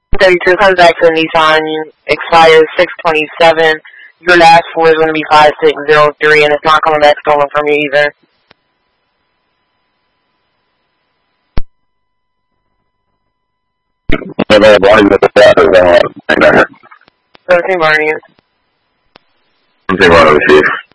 32 comes back to Nissan, expires 6/27. Your last four is going to be 5603, and it's not coming back stolen from you either. Barney. 17 Barney. 17 Barney, Chief.